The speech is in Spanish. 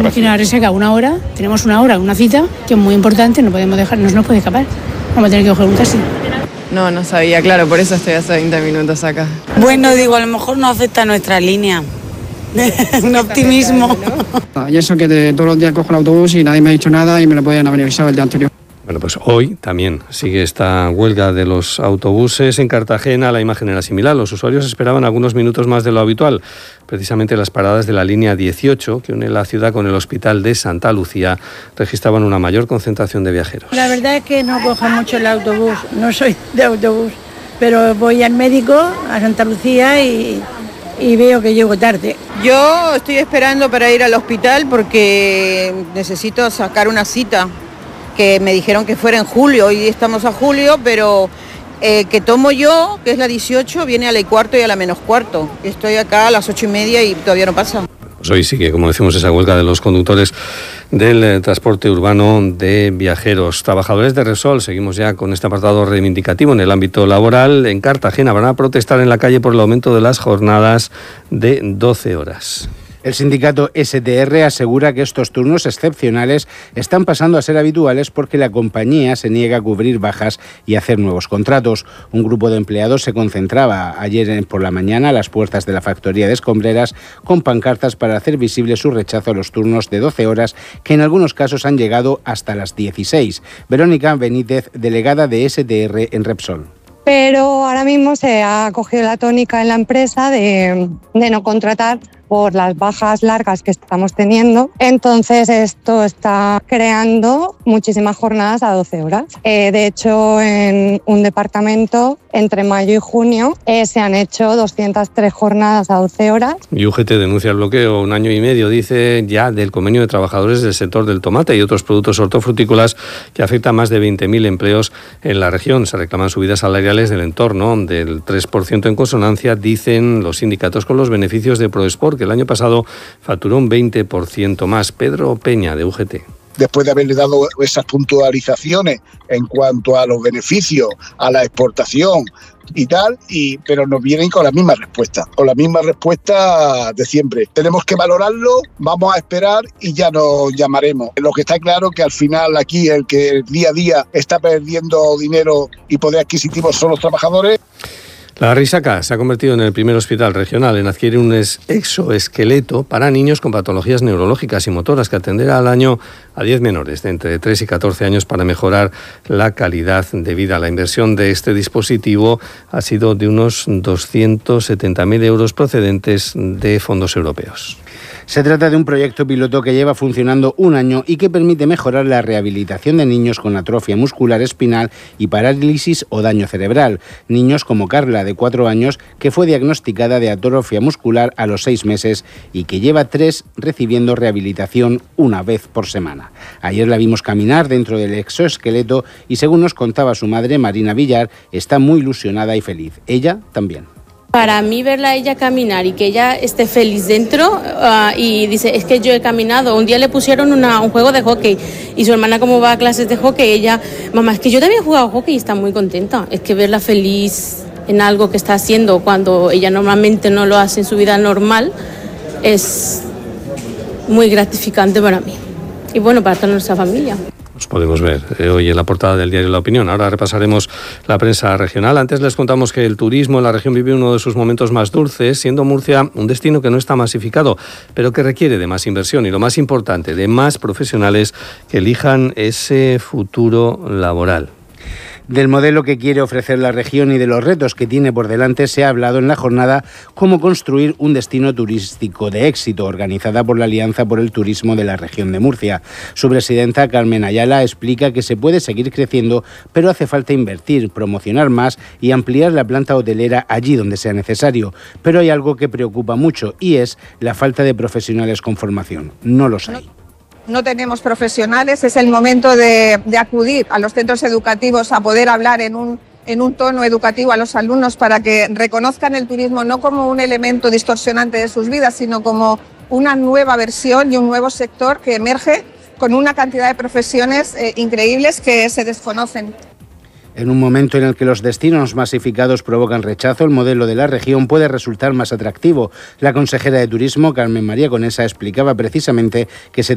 tenemos que ir a la resaca 1 hora, tenemos 1 hora, una cita, que es muy importante, no podemos dejar, no se nos puede escapar. Vamos a tener que coger un taxi. No sabía, claro, por eso estoy hace 20 minutos acá. Bueno, digo, a lo mejor no afecta a nuestra línea. Un optimismo. Y eso que todos los días cojo el autobús y nadie me ha dicho nada y me lo podían haber avisado el día anterior. Bueno, pues hoy también sigue esta huelga de los autobuses. En Cartagena la imagen era similar. Los usuarios esperaban algunos minutos más de lo habitual. Precisamente las paradas de la línea 18, que une la ciudad con el hospital de Santa Lucía, registraban una mayor concentración de viajeros. La verdad es que no cojo mucho el autobús. No soy de autobús, pero voy al médico, a Santa Lucía y veo que llego tarde. Yo estoy esperando para ir al hospital porque necesito sacar una cita, que me dijeron que fuera en julio. Hoy estamos a julio, pero que tomo yo, que es la 18, viene a la 1:15 y a la -4. Estoy acá a las 8:30 y todavía no pasa. Pues hoy sigue, como decimos, esa huelga de los conductores del transporte urbano de viajeros. Trabajadores de Repsol, seguimos ya con este apartado reivindicativo en el ámbito laboral. En Cartagena van a protestar en la calle por el aumento de las jornadas de 12 horas. El sindicato STR asegura que estos turnos excepcionales están pasando a ser habituales porque la compañía se niega a cubrir bajas y hacer nuevos contratos. Un grupo de empleados se concentraba ayer por la mañana a las puertas de la factoría de escombreras con pancartas para hacer visible su rechazo a los turnos de 12 horas que en algunos casos han llegado hasta las 16. Verónica Benítez, delegada de STR en Repsol. Pero ahora mismo se ha cogido la tónica en la empresa de no contratar por las bajas largas que estamos teniendo. Entonces esto está creando muchísimas jornadas a 12 horas. De hecho, en un departamento, entre mayo y junio, se han hecho 203 jornadas a 12 horas. Y UGT denuncia el bloqueo 1 año y medio, dice, ya del convenio de trabajadores del sector del tomate y otros productos hortofrutícolas que afecta a más de 20.000 empleos en la región. Se reclaman subidas salariales del entorno del 3% en consonancia, dicen los sindicatos, con los beneficios de ProEsport, que el año pasado facturó un 20% más. Pedro Peña, de UGT. Después de haberle dado esas puntualizaciones en cuanto a los beneficios, a la exportación y tal, pero nos vienen con la misma respuesta de siempre. Tenemos que valorarlo, vamos a esperar y ya nos llamaremos. Lo que está claro que al final aquí el que día a día está perdiendo dinero y poder adquisitivo son los trabajadores. La Risaca se ha convertido en el primer hospital regional en adquirir un exoesqueleto para niños con patologías neurológicas y motoras que atenderá al año a 10 menores de entre 3 y 14 años para mejorar la calidad de vida. La inversión de este dispositivo ha sido de unos 270.000 euros procedentes de fondos europeos. Se trata de un proyecto piloto que lleva funcionando 1 año y que permite mejorar la rehabilitación de niños con atrofia muscular espinal y parálisis o daño cerebral. Niños como Carla, de 4 años, que fue diagnosticada de atrofia muscular a los 6 meses y que lleva 3 recibiendo rehabilitación 1 vez por semana. Ayer la vimos caminar dentro del exoesqueleto y, según nos contaba su madre, Marina Villar, está muy ilusionada y feliz. Ella también. Para mí verla a ella caminar y que ella esté feliz dentro y dice, es que yo he caminado. Un día le pusieron un juego de hockey y su hermana, como va a clases de hockey, ella, mamá, es que yo también he jugado hockey y está muy contenta. Es que verla feliz en algo que está haciendo cuando ella normalmente no lo hace en su vida normal es muy gratificante para mí y bueno, para toda nuestra familia. Os podemos ver hoy en la portada del diario La Opinión. Ahora repasaremos la prensa regional. Antes les contamos que el turismo en la región vive uno de sus momentos más dulces, siendo Murcia un destino que no está masificado, pero que requiere de más inversión y, lo más importante, de más profesionales que elijan ese futuro laboral. Del modelo que quiere ofrecer la región y de los retos que tiene por delante se ha hablado en la jornada Cómo construir un destino turístico de éxito, organizada por la Alianza por el Turismo de la región de Murcia. Su presidenta, Carmen Ayala, explica que se puede seguir creciendo, pero hace falta invertir, promocionar más y ampliar la planta hotelera allí donde sea necesario. Pero hay algo que preocupa mucho y es la falta de profesionales con formación. No los hay. No tenemos profesionales, es el momento de acudir a los centros educativos a poder hablar en un tono educativo a los alumnos para que reconozcan el turismo no como un elemento distorsionante de sus vidas, sino como una nueva versión y un nuevo sector que emerge con una cantidad de profesiones increíbles que se desconocen. En un momento en el que los destinos masificados provocan rechazo, el modelo de la región puede resultar más atractivo. La consejera de Turismo, Carmen María Conesa, explicaba precisamente que se